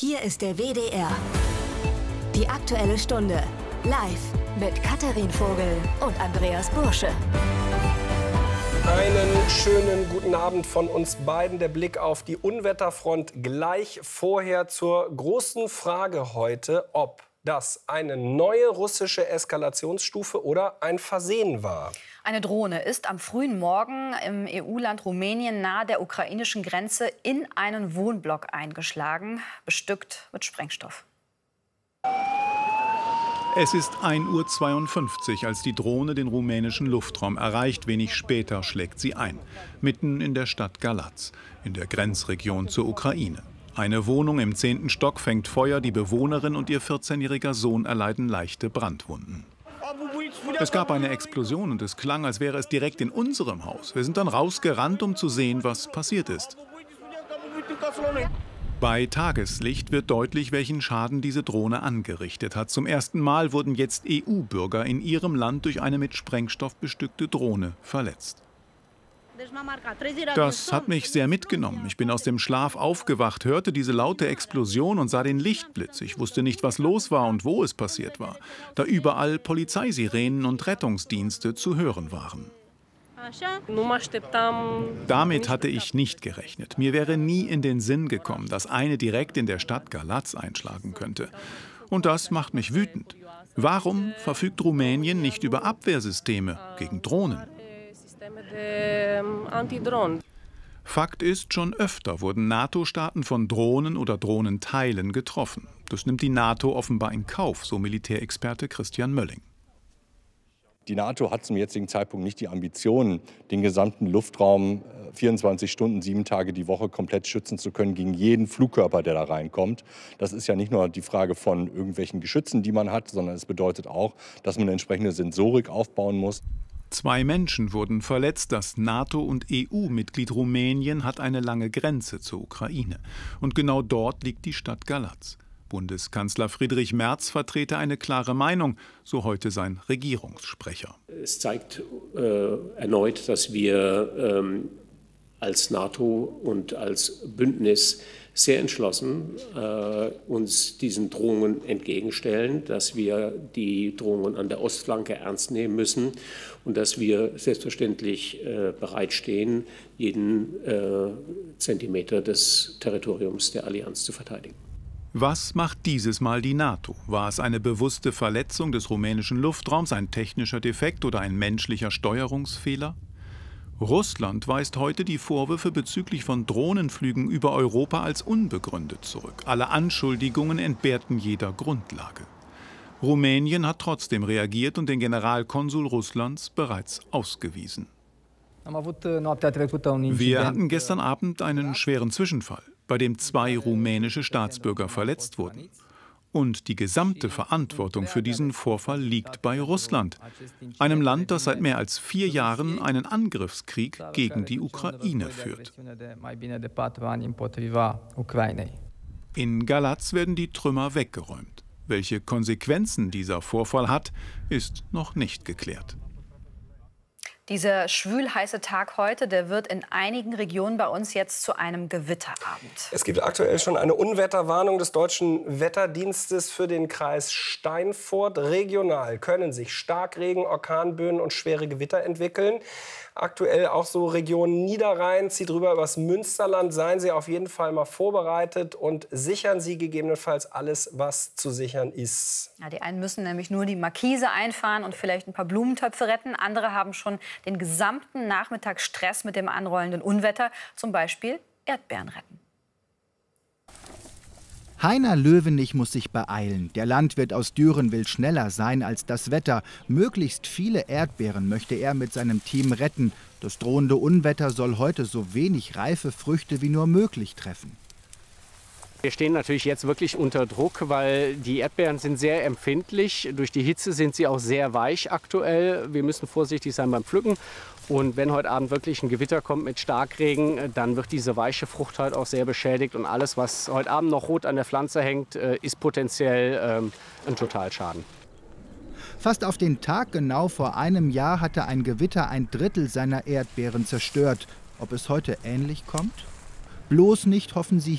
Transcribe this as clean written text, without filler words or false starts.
Hier ist der WDR. Die Aktuelle Stunde. Live mit Katharin Vogel und Andreas Bursche. Einen schönen guten Abend von uns beiden. Der Blick auf die Unwetterfront gleich vorher zur großen Frage heute, ob das eine neue russische Eskalationsstufe oder ein Versehen war. Eine Drohne ist am frühen Morgen im EU-Land Rumänien nahe der ukrainischen Grenze in einen Wohnblock eingeschlagen, bestückt mit Sprengstoff. Es ist 1:52 Uhr, als die Drohne den rumänischen Luftraum erreicht. Wenig später schlägt sie ein, mitten in der Stadt Galați, in der Grenzregion zur Ukraine. Eine Wohnung im 10. Stock fängt Feuer, die Bewohnerin und ihr 14-jähriger Sohn erleiden leichte Brandwunden. Es gab eine Explosion und es klang, als wäre es direkt in unserem Haus. Wir sind dann rausgerannt, um zu sehen, was passiert ist. Bei Tageslicht wird deutlich, welchen Schaden diese Drohne angerichtet hat. Zum ersten Mal wurden jetzt EU-Bürger in ihrem Land durch eine mit Sprengstoff bestückte Drohne verletzt. Das hat mich sehr mitgenommen. Ich bin aus dem Schlaf aufgewacht, hörte diese laute Explosion und sah den Lichtblitz. Ich wusste nicht, was los war und wo es passiert war, da überall Polizeisirenen und Rettungsdienste zu hören waren. Damit hatte ich nicht gerechnet. Mir wäre nie in den Sinn gekommen, dass eine direkt in der Stadt Galați einschlagen könnte. Und das macht mich wütend. Warum verfügt Rumänien nicht über Abwehrsysteme gegen Drohnen? Fakt ist, schon öfter wurden NATO-Staaten von Drohnen oder Drohnenteilen getroffen. Das nimmt die NATO offenbar in Kauf, so Militärexperte Christian Mölling. Die NATO hat zum jetzigen Zeitpunkt nicht die Ambitionen, den gesamten Luftraum 24 Stunden, 7 Tage die Woche komplett schützen zu können gegen jeden Flugkörper, der da reinkommt. Das ist ja nicht nur die Frage von irgendwelchen Geschützen, die man hat, sondern es bedeutet auch, dass man eine entsprechende Sensorik aufbauen muss. 2 Menschen wurden verletzt. Das NATO- und EU-Mitglied Rumänien hat eine lange Grenze zur Ukraine. Und genau dort liegt die Stadt Galați. Bundeskanzler Friedrich Merz vertrete eine klare Meinung, so heute sein Regierungssprecher. Es zeigt erneut, dass wir als NATO und als Bündnis sehr entschlossen uns diesen Drohungen entgegenstellen, dass wir die Drohungen an der Ostflanke ernst nehmen müssen und dass wir selbstverständlich bereitstehen, jeden Zentimeter des Territoriums der Allianz zu verteidigen. Was macht dieses Mal die NATO? War es eine bewusste Verletzung des rumänischen Luftraums, ein technischer Defekt oder ein menschlicher Steuerungsfehler? Russland weist heute die Vorwürfe bezüglich von Drohnenflügen über Europa als unbegründet zurück. Alle Anschuldigungen entbehrten jeder Grundlage. Rumänien hat trotzdem reagiert und den Generalkonsul Russlands bereits ausgewiesen. Wir hatten gestern Abend einen schweren Zwischenfall, bei dem 2 rumänische Staatsbürger verletzt wurden. Und die gesamte Verantwortung für diesen Vorfall liegt bei Russland, einem Land, das seit mehr als 4 Jahren einen Angriffskrieg gegen die Ukraine führt. In Galați werden die Trümmer weggeräumt. Welche Konsequenzen dieser Vorfall hat, ist noch nicht geklärt. Dieser schwül-heiße Tag heute, der wird in einigen Regionen bei uns jetzt zu einem Gewitterabend. Es gibt aktuell schon eine Unwetterwarnung des Deutschen Wetterdienstes für den Kreis Steinfurt. Regional können sich Starkregen, Orkanböen und schwere Gewitter entwickeln. Aktuell auch so Region Niederrhein zieht rüber übers Münsterland. Seien Sie auf jeden Fall mal vorbereitet und sichern Sie gegebenenfalls alles, was zu sichern ist. Ja, die einen müssen nämlich nur die Markise einfahren und vielleicht ein paar Blumentöpfe retten. Andere haben schon den gesamten Nachmittag Stress mit dem anrollenden Unwetter, zum Beispiel Erdbeeren retten. Heiner Löwenich muss sich beeilen. Der Landwirt aus Düren will schneller sein als das Wetter. Möglichst viele Erdbeeren möchte er mit seinem Team retten. Das drohende Unwetter soll heute so wenig reife Früchte wie nur möglich treffen. Wir stehen natürlich jetzt wirklich unter Druck, weil die Erdbeeren sind sehr empfindlich. Durch die Hitze sind sie auch sehr weich aktuell. Wir müssen vorsichtig sein beim Pflücken. Und wenn heute Abend wirklich ein Gewitter kommt mit Starkregen, dann wird diese weiche Frucht halt auch sehr beschädigt. Und alles, was heute Abend noch rot an der Pflanze hängt, ist potenziell ein Totalschaden. Fast auf den Tag genau vor einem Jahr hatte ein Gewitter 1/3 seiner Erdbeeren zerstört. Ob es heute ähnlich kommt? Bloß nicht, hoffen sie